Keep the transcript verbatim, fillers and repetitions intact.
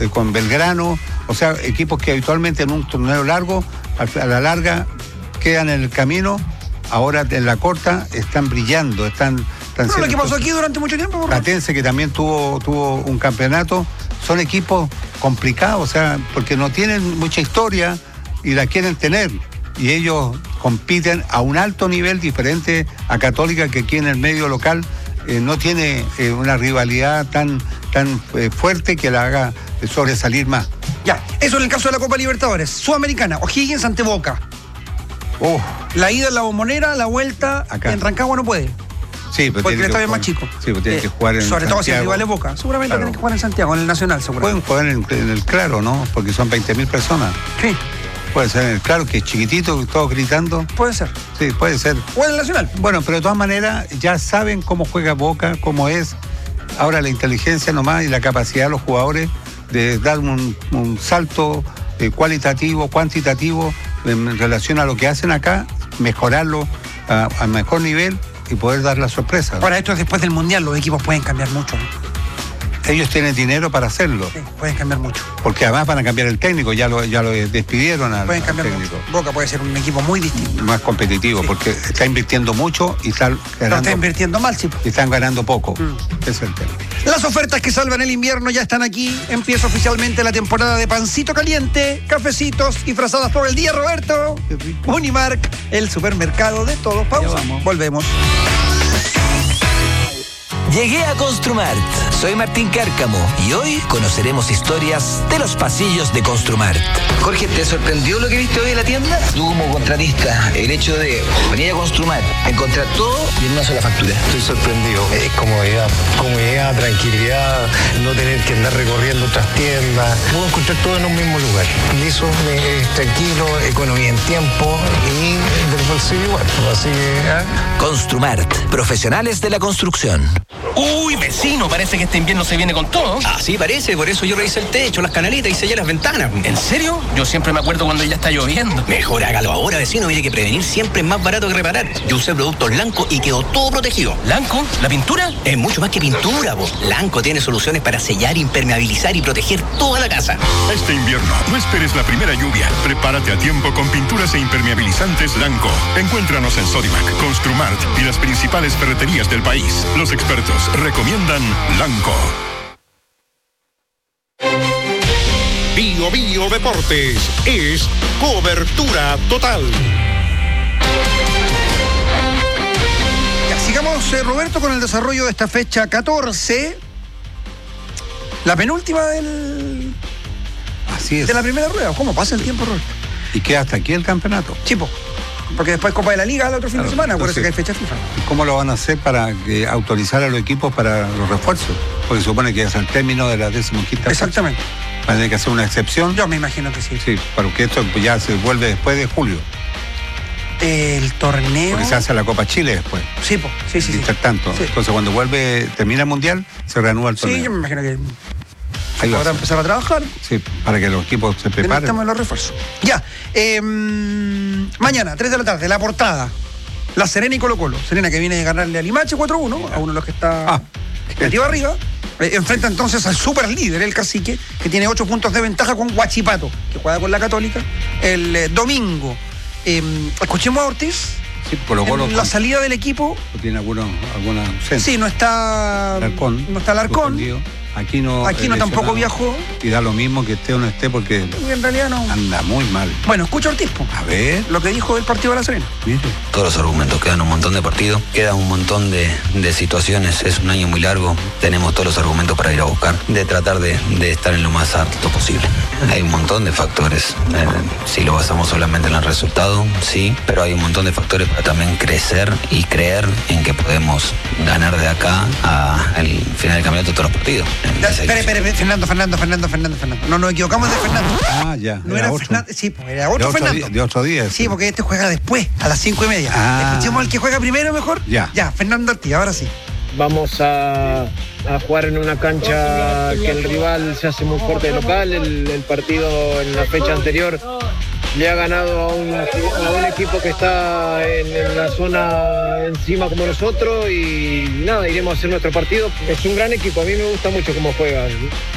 eh, con Belgrano, o sea, equipos que habitualmente en un torneo largo, a la larga, quedan en el camino, ahora en la corta están brillando, están... están bueno, lo que pasó aquí durante mucho tiempo. Platense, que también tuvo, tuvo un campeonato, son equipos complicados, o sea, porque no tienen mucha historia y la quieren tener, y ellos compiten a un alto nivel diferente a Católica, que aquí en el medio local eh, no tiene eh, una rivalidad tan, tan eh, fuerte que la haga sobresalir más. Ya, eso en el caso de la Copa Libertadores. Sudamericana, O'Higgins ante Boca. Oh. La ida en la Bombonera, la vuelta acá. En Rancagua no puede. Sí, pero porque tiene esta que vez más chico. Sí, pero tiene eh, que jugar en sobre Santiago. todo si el rival es Boca. Seguramente claro. tienen que jugar en Santiago, en el Nacional, seguramente. Pueden jugar en, en el Claro, ¿no? Porque son veinte mil personas. Sí. Puede ser en el Claro, que es chiquitito, todos gritando. Puede ser. Sí, puede ser. O en el Nacional. Bueno, pero de todas maneras ya saben cómo juega Boca, cómo es. Ahora la inteligencia nomás y la capacidad de los jugadores de dar un, un salto eh, cualitativo, cuantitativo en relación a lo que hacen acá, mejorarlo a, a mejor nivel y poder dar la sorpresa. Ahora, esto es después del Mundial, los equipos pueden cambiar mucho, ¿no? Ellos tienen dinero para hacerlo. Sí, pueden cambiar mucho. Porque además van a cambiar el técnico, ya lo, ya lo despidieron al, pueden cambiar al técnico. Mucho. Boca puede ser un equipo muy distinto. Más competitivo, sí. Porque está invirtiendo mucho y está ganando. No está invirtiendo mal, sí. Y están ganando poco. Mm. Ese es el tema. Las ofertas que salvan el invierno ya están aquí. Empieza oficialmente la temporada de pancito caliente, cafecitos y frazadas por el día, Roberto. Unimark, el supermercado de todos. Pausa. Volvemos. Llegué a Construmart. Soy Martín Cárcamo y hoy conoceremos historias de los pasillos de Construmart. Jorge, ¿te sorprendió lo que viste hoy en la tienda? Tú como contratista, el hecho de venir a Construmart, encontrar todo y en una sola factura. Estoy sorprendido. Es comodidad, comodidad, tranquilidad, no tener que andar recorriendo otras tiendas. Puedo encontrar todo en un mismo lugar. Y eso me es tranquilo, economía en tiempo y del bolsillo igual. Así que, ¿eh? Construmart, profesionales de la construcción. Uy, vecino, parece que este invierno se viene con todo. Así parece, por eso yo revisé el techo, las canalitas y sellé las ventanas. ¿En serio? Yo siempre me acuerdo cuando ya está lloviendo. Mejor hágalo ahora, vecino, mire que prevenir siempre es más barato que reparar. Yo usé productos Lanco y quedó todo protegido. ¿Lanco? ¿La pintura? Es mucho más que pintura, vos. Lanco tiene soluciones para sellar, impermeabilizar y proteger toda la casa. Este invierno, no esperes la primera lluvia. Prepárate a tiempo con pinturas e impermeabilizantes Lanco. Encuéntranos en Sodimac, Construmart y las principales ferreterías del país. Los expertos recomiendan Lanco. Bio Bio Deportes es cobertura total. Ya, sigamos, eh, Roberto, con el desarrollo de esta fecha catorce. La penúltima del... Así es. De la primera rueda. ¿Cómo pasa el tiempo, Roberto? Y queda hasta aquí el campeonato. Chipo. Porque después Copa de la Liga el otro fin claro, de semana, por eso entonces, que hay fecha FIFA. ¿Cómo lo van a hacer para que autorizar a los equipos para los refuerzos? Porque se supone que es el término de la decimoquinta. Exactamente. Van a tener que hacer una excepción. Yo me imagino que sí. Sí, porque esto ya se vuelve después de julio. El torneo. Porque se hace la Copa Chile después. Sí, po. sí, sí. sí. Tanto. Sí. Entonces cuando vuelve, termina el Mundial, se reanuda el torneo. Sí, yo me imagino que ahí ahora empezar a trabajar. Sí, para que los equipos se preparen. Estamos en los refuerzos. Ya. Eh, mañana, tres de la tarde, la portada. La Serena y Colo Colo. Serena que viene de ganarle a Limache cuatro uno, a uno de los que está ah, metido arriba. Eh, enfrenta entonces al super líder, el Cacique, que tiene ocho puntos de ventaja con Huachipato, que juega con la Católica, el eh, domingo. Eh, escuchemos a Ortiz. Sí, Colo Colo. En la salida del equipo. ¿Tiene alguna, alguna ausencia? Sí, no está. Alarcón, no está Alarcón. Aquí no. Aquí no tampoco viajó. Y da lo mismo que esté o no esté porque. En realidad no. Anda muy mal. Bueno, escucha Ortiz. A ver. Lo que dijo del partido de la Serena. Mire. Todos los argumentos, quedan un montón de partidos, quedan un montón de, de situaciones, es un año muy largo, tenemos todos los argumentos para ir a buscar, de tratar de, de estar en lo más alto posible. Hay un montón de factores, eh, si lo basamos solamente en el resultado, sí, pero hay un montón de factores para también crecer y creer en que podemos ganar de acá al final del campeonato todos los partidos. Espera, espera, Fernando, Fernando, Fernando, Fernando, Fernando. No nos equivocamos de Fernando. Ah, ya. No era, era Fernando. Sí, pues era otro, de otro Fernando. Día, de otro día. Sí, sí, porque este juega después, a las cinco y media. Ah. Escuchemos al que juega primero mejor. Ya. Ya, Fernando Ortiz, ahora sí. Vamos a, a jugar en una cancha que el rival se hace muy fuerte de local. El, el partido en la fecha anterior le ha ganado a un, a un equipo que está en, en la zona encima como nosotros y nada, iremos a hacer nuestro partido. Es un gran equipo, a mí me gusta mucho cómo juega.